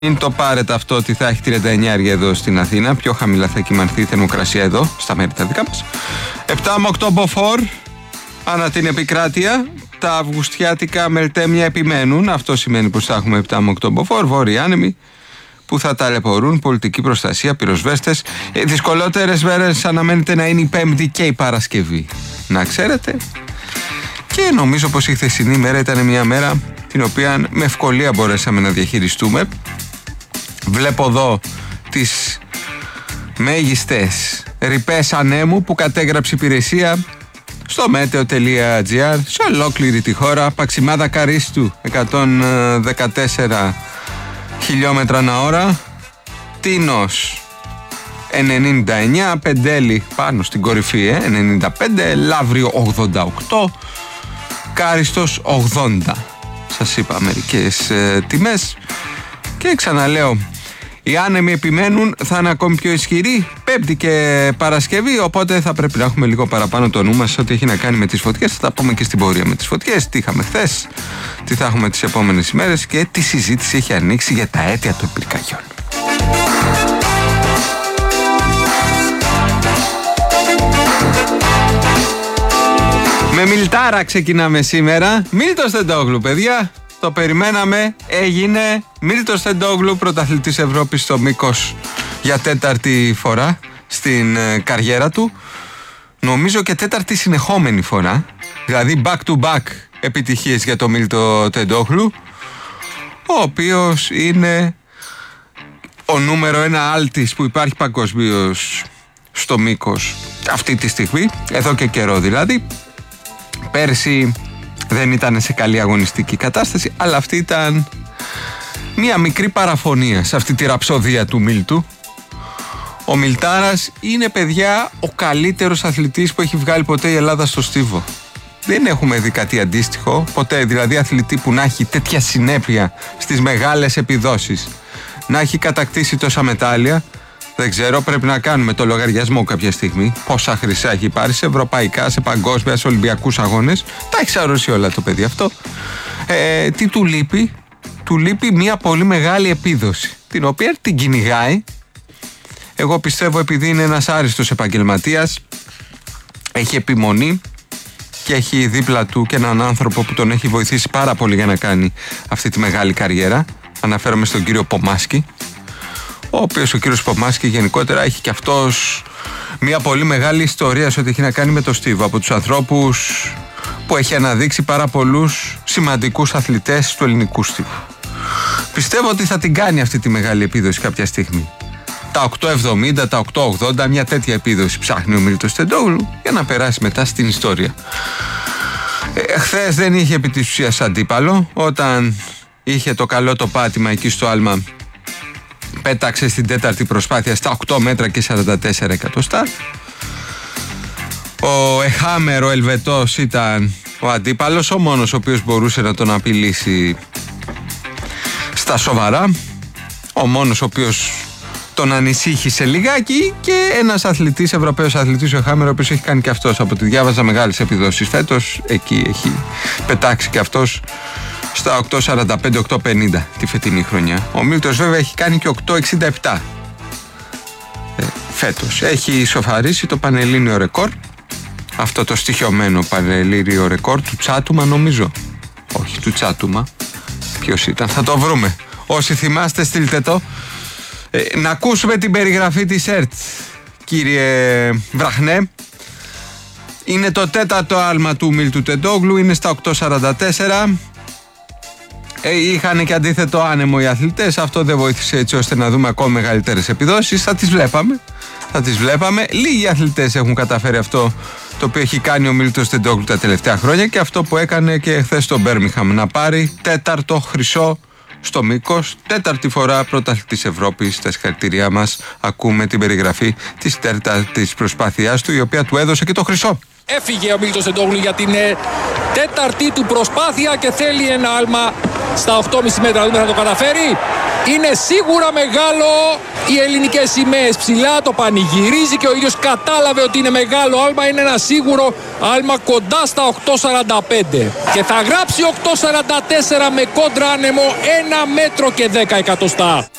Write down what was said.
Μην το πάρετε αυτό ότι θα έχει 39 εδώ στην Αθήνα. Πιο χαμηλά θα κοιμανθεί η θερμοκρασία εδώ, στα μέρη τα δικά μας. 7 με 8 μποφόρ ανά την επικράτεια. Τα αυγουστιάτικα μελτέμια επιμένουν. Αυτό σημαίνει πως θα έχουμε 7 με 8 μποφόρ. Βόρειοι άνεμοι που θα ταλαιπωρούν, πολιτική προστασία, πυροσβέστες. Δυσκολότερες μέρες αναμένεται να είναι η Πέμπτη και η Παρασκευή. Να ξέρετε. Και νομίζω πως η χθεσινή μέρα ήταν μια μέρα την οποία με ευκολία μπορέσαμε να διαχειριστούμε. Βλέπω εδώ τις μέγιστες ρηπές ανέμου που κατέγραψε η υπηρεσία στο meteo.gr σε ολόκληρη τη χώρα. Παξιμάδα Καρίστου 114 χιλιόμετρα ανά ώρα, Τίνος 99, Πεντέλη πάνω στην κορυφή 95, Λαύριο 88, Κάριστος 80. Σας είπα μερικές τιμές και ξαναλέω, οι άνεμοι επιμένουν, θα είναι ακόμη πιο ισχυροί Πέμπτη και Παρασκευή, οπότε θα πρέπει να έχουμε λίγο παραπάνω το νου μας ό,τι έχει να κάνει με τις φωτιές. Θα τα πούμε και στην πορεία με τις φωτιές, τι είχαμε χθες, τι θα έχουμε τις επόμενες ημέρες και τι συζήτηση έχει ανοίξει για τα αίτια των πυρκαγιών. Με Μιλτάρα ξεκινάμε σήμερα. Μίλτος Τεντόγλου, παιδιά. Το περιμέναμε, έγινε. Μίλτος Τεντόγλου, πρωταθλητής Ευρώπης στο μήκος για τέταρτη φορά στην καριέρα του. Νομίζω και τέταρτη συνεχόμενη φορά. Δηλαδή back to back επιτυχίες για το Μίλτο Τεντόγλου, ο οποίος είναι ο νούμερο ένα άλτης που υπάρχει παγκοσμίως στο μήκος αυτή τη στιγμή, εδώ και καιρό δηλαδή. Πέρσι δεν ήταν σε καλή αγωνιστική κατάσταση, αλλά αυτή ήταν μια μικρή παραφωνία σε αυτή τη ραψοδία του Μίλτου. Ο Μιλτάρας είναι, παιδιά, ο καλύτερος αθλητής που έχει βγάλει ποτέ η Ελλάδα στο στίβο. Δεν έχουμε δει κάτι αντίστοιχο ποτέ, δηλαδή αθλητή που να έχει τέτοια συνέπεια στις μεγάλες επιδόσεις, να έχει κατακτήσει τόσα μετάλλια. Δεν ξέρω, πρέπει να κάνουμε το λογαριασμό κάποια στιγμή. Πόσα χρυσά έχει πάρει σε ευρωπαϊκά, σε παγκόσμια, σε ολυμπιακούς αγώνες. Τα έχει ξαρρώσει όλα το παιδί αυτό. Τι του λείπει? Του λείπει μια πολύ μεγάλη επίδοση, την οποία την κυνηγάει. Εγώ πιστεύω επειδή είναι ένας άριστος επαγγελματίας, έχει επιμονή και έχει δίπλα του και έναν άνθρωπο που τον έχει βοηθήσει πάρα πολύ για να κάνει αυτή τη μεγάλη καριέρα. Αναφέρομαι στον κύριο Πομάσκι, ο οποίος ο κύριος Πομάσκι γενικότερα έχει και αυτός μια πολύ μεγάλη ιστορία σε ό,τι έχει να κάνει με το στίβο. Από τους ανθρώπους που έχει αναδείξει πάρα πολλούς σημαντικούς αθλητές του ελληνικού στίβου. Πιστεύω ότι θα την κάνει αυτή τη μεγάλη επίδοση κάποια στιγμή. Τα 8,70, τα 8,80, μια τέτοια επίδοση ψάχνει ο Μίλτος Τεντόγλου για να περάσει μετά στην ιστορία. Χθες δεν είχε επί της ουσίας αντίπαλο. Όταν είχε το καλό το πάτημα εκεί στο άλμα, πέταξε στην τέταρτη προσπάθεια στα 8 μέτρα και 44 εκατοστά. Ο Εχάμερ, ο Ελβετός, ήταν ο αντίπαλος, ο μόνος ο οποίος μπορούσε να τον απειλήσει στα σοβαρά, ο μόνος ο οποίος τον ανησύχησε λιγάκι, και ένας αθλητής, Ευρωπαίος αθλητής, ο Εχάμερ, ο οποίος έχει κάνει και αυτός, από τη διάβαζα, μεγάλες επιδόσεις φέτος. Εκεί έχει πετάξει και αυτός στα 8,45-8,50 τη φετινή χρονιά. Ο Μίλτος βέβαια έχει κάνει και 8,67 φέτος. Έχει ισοφαρίσει το πανελλήνιο ρεκόρ, αυτό το στοιχειωμένο πανελλήνιο ρεκόρ του Τσάτουμα, νομίζω. Όχι, του Τσάτουμα. Ποιος ήταν? Θα το βρούμε. Όσοι θυμάστε, στείλτε το. Να ακούσουμε την περιγραφή της ΕΡΤ, κύριε Βραχνέ. Είναι το τέταρτο άλμα του Μίλτου Τεντόγλου, είναι στα 8,44. Είχαν και αντίθετο άνεμο οι αθλητές. Αυτό δεν βοήθησε έτσι ώστε να δούμε ακόμα μεγαλύτερες επιδόσεις. Θα τις βλέπαμε. Λίγοι αθλητές έχουν καταφέρει αυτό το οποίο έχει κάνει ο Μίλτος Τεντόγλου τα τελευταία χρόνια, και αυτό που έκανε και χθες στο Μπέρμιγχαμ, να πάρει τέταρτο χρυσό στο μήκος, τέταρτη φορά πρωταθλητής Ευρώπης. Τα συγχαρητήριά μας. Ακούμε την περιγραφή της τέταρτης προσπάθειάς του, η οποία του έδωσε και το χρυσό. Έφυγε ο Μίλτος Τεντόγλου για την τέταρτη του προσπάθεια και θέλει ένα άλμα στα 8,5 μέτρα. Δούμε θα το καταφέρει. Είναι σίγουρα μεγάλο. Οι ελληνικές σημαίες ψηλά, το πανηγυρίζει και ο ίδιος κατάλαβε ότι είναι μεγάλο άλμα. Είναι ένα σίγουρο άλμα κοντά στα 8,45. Και θα γράψει 8,44 με κόντρα άνεμο 1 μέτρο και 10 εκατοστά.